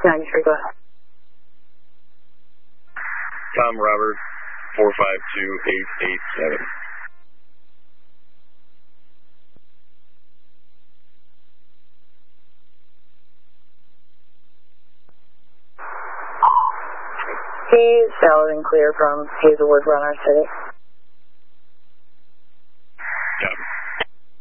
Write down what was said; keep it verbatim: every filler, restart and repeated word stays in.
ninety-three, go ahead. Tom Robert, four five two eight eight seven. He's valid and clear from Hazelwood, Runner City.